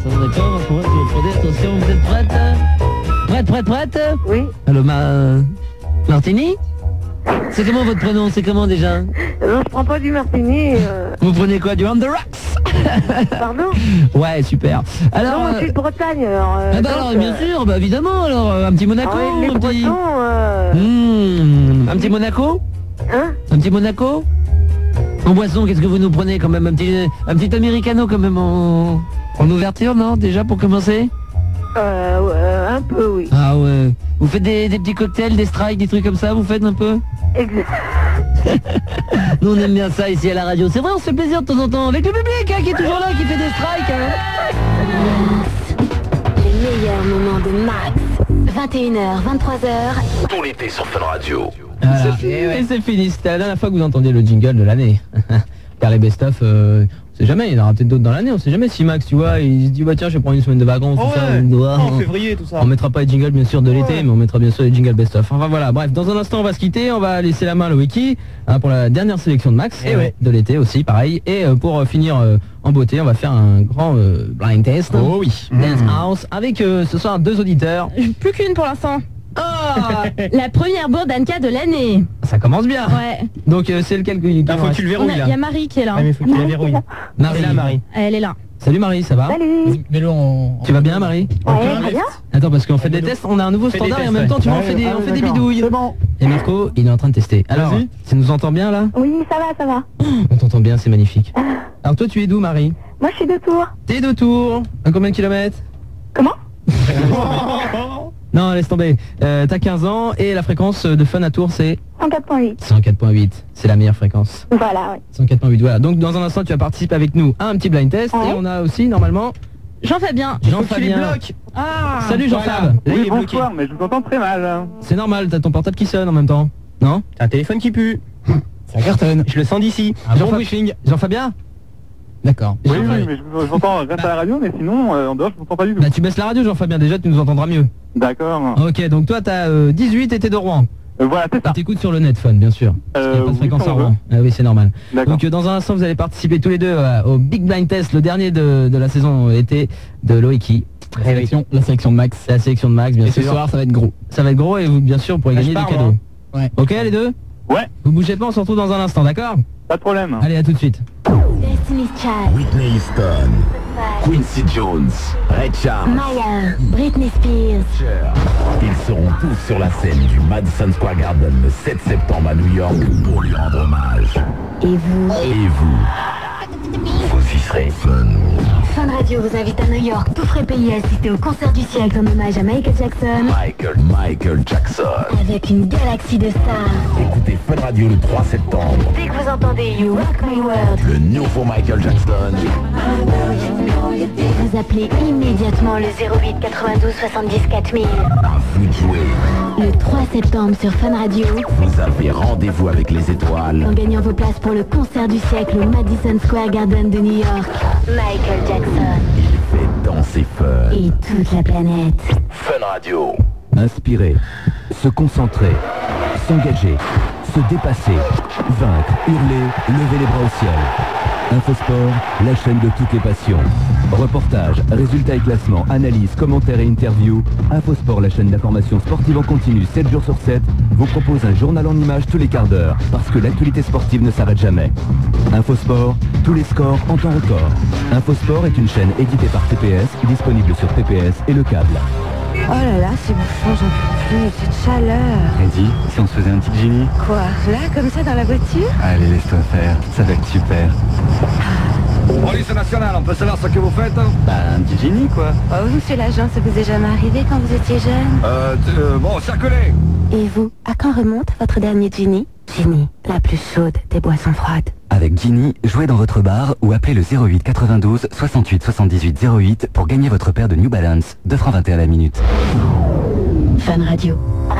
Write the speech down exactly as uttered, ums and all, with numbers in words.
d'accord, pour prenez attention, vous êtes prête? Prête, prête, prête? Oui. Allô, ma... Martini? C'est comment votre prénom? C'est comment déjà? Non, je prends pas du martini. Euh... Vous prenez quoi? Du On The Rocks? Pardon? Ouais, super. Alors... Non, moi, je suis de Bretagne, alors... Euh, ah bah donc, alors, bien euh... sûr, bah évidemment, alors, un petit Monaco, alors, les un petit... Bretons, euh... Mmh, un petit Monaco? Hein? Un petit Monaco? En boisson, qu'est-ce que vous nous prenez quand même? Un petit, un petit Americano quand même en, en ouverture, non? Déjà pour commencer? Euh, euh, un peu, oui. Ah ouais. Vous faites des, des petits cocktails, des strikes, des trucs comme ça, vous faites un peu? Exact. Nous on aime bien ça ici à la radio. C'est vrai, on se fait plaisir de temps en temps avec le public hein, qui est toujours là, qui fait des strikes. Hein. Les meilleurs moments de Max. vingt et une heures, vingt-trois heures. Tout l'été sur Fun Radio. Voilà. C'est fini, et, ouais. Et c'est fini. C'était la dernière fois que vous entendiez le jingle de l'année. Car les best-of, euh, on sait jamais, il y en aura peut-être d'autres dans l'année, on sait jamais si Max, tu vois, il se dit bah tiens, je vais prendre une semaine de vacances, oh tout ouais. ça, on doit, en février, tout ça. On mettra pas les jingles bien sûr de l'été, ouais. Mais on mettra bien sûr les jingles best-of. Enfin voilà, bref, dans un instant on va se quitter, on va laisser la main à le wiki hein, pour la dernière sélection de Max, et ouais. de l'été aussi, pareil. Et euh, pour euh, finir euh, en beauté, on va faire un grand euh, blind test. Oh oui. Dance House avec euh, ce soir deux auditeurs. Plus qu'une pour l'instant. Ah la première bourde d'Anka de l'année. Ça commence bien. Ouais. Donc euh, c'est lequel qui... Ah, faut que tu le verrouilles là. Il y a Marie qui est là. Ah, mais faut que tu la verrouilles. Marie. Elle est là, Marie. Elle est là. Salut Marie, ça va? Salut. Mets-le en... Tu vas bien Marie? Ouais, très bien. Attends, parce qu'on fait des tests, on a un nouveau Fais standard des et en tests, même temps tu vois, on ouais. fait des, Ah, on fait des d'accord. bidouilles. C'est bon. Et Marco, il est en train de tester. Alors, Vas-y. tu nous entends bien là? Oui, ça va, ça va. On t'entend bien, c'est magnifique. Alors toi tu es d'où Marie? Moi, je suis de Tours. T'es de Tours. À combien de kilomètres? Comment? Non, laisse tomber. Euh, T'as quinze ans et la fréquence de Fun à Tours c'est cent quatre point huit. cent quatre point huit. C'est la meilleure fréquence. Voilà, oui. cent quatre point huit, voilà. Donc dans un instant tu vas participer avec nous à un petit blind test. Ouais. Et on a aussi normalement Jean-Fabien. Jean-Fabien. Ah. Salut Jean-Fab. Là, il Oui, est bloqué. bonsoir, mais je vous entends très mal. hein. C'est normal, t'as ton portable qui sonne en même temps. Non? T'as un téléphone qui pue. Ça cartonne. Je le sens d'ici. Ah, Jean Jean-Fab- Wishing. Jean-Fabien? D'accord. Oui, oui, mais je vous- je vous entends grâce à la radio, mais sinon, euh, en dehors, je vous entends pas du tout. Bah tu baisses la radio Jean-Fabien, déjà tu nous entendras mieux. D'accord. Ok, donc toi t'as euh, dix-huit et t'es de Rouen. Euh, voilà, c'est Tu ça. t'écoutes sur le net Fun, bien sûr. Parce qu'il n'y a Euh, pas de oui, fréquence si à on veut. Rouen. Ah oui, c'est normal. D'accord. Donc euh, dans un instant, vous allez participer tous les deux euh, au Big Blind Test, le dernier de, de la saison été de Loïki. La sélection, la sélection de Max. La sélection de Max, bien Et sûr. ce soir, ça va être gros. Ça va être gros et vous, bien sûr, vous pourrez Ah, gagner je des pars, cadeaux. moi. Ouais. Ok, les deux? Ouais, Vous bougez pas, on se retrouve dans un instant, d'accord? pas de problème. Allez, à tout de suite. Destiny's Child. Whitney Houston, Quincy Jones, Ray Charles, Maya. Britney Spears. Cher. Ils seront tous sur la scène du Madison Square Garden le sept septembre à New York pour lui rendre hommage. Et vous? Et vous, vous y serez. Fun. Fun Radio vous invite à New York, tout frais payé, assister au concert du siècle en hommage à Michael Jackson. Michael, Michael Jackson. Avec une galaxie de stars. Écoutez Fun Radio le trois septembre. Dès que vous entendez You Rock My World, Le nouveau Michael Jackson. vous appelez immédiatement le zéro huit quatre-vingt-douze soixante-dix quatre mille. À vous de jouer. Le trois septembre sur Fun Radio, Vous avez rendez-vous avec les en étoiles. gagnant vos places pour le concert du siècle au Madison Square Garden de New York. Michael Jackson Il fait danser Fun. et toute la planète. Fun Radio. Inspirer, se concentrer, s'engager, se dépasser, vaincre, hurler, lever les bras au ciel. Infosport, la chaîne de toutes les passions. Reportages, résultats et classements, analyses, commentaires et interviews. Infosport, la chaîne d'information sportive en continu sept jours sur sept, vous propose un journal en images tous les quarts d'heure, parce que l'actualité sportive ne s'arrête jamais. Infosport, tous les scores en temps record. Infosport est une chaîne éditée par T P S, disponible sur T P S et le câble. Oh là là, c'est bouffant, j'en peux plus, cette chaleur. Eddie, si on se faisait un petit Ginny? Quoi? Là, comme ça, dans la voiture? Allez, laisse-toi faire, ça va être super. Police nationale, on peut savoir ce que vous faites? Bah, un petit Ginny, quoi. Oh, monsieur l'agent, ça vous est jamais arrivé quand vous étiez jeune? Euh, t- euh bon, circulez. Et vous, à quand remonte votre dernier Ginny? Ginny, la plus chaude des boissons froides. Avec Ginny, jouez dans votre bar ou appelez le zéro huit quatre-vingt-douze soixante-huit soixante-dix-huit zéro huit pour gagner votre paire de New Balance, deux francs vingt et un la minute. Fun Radio.